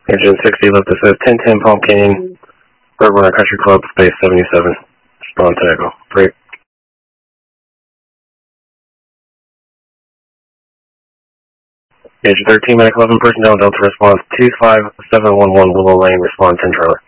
Engine 60, left this says 1010 Palm Canyon, Roadrunner Country Club, space 77. Respond to Echo. Break. Engine 13, Medic 11, personnel, Delta response 25711, Willow Lane, respond 10 Charlie.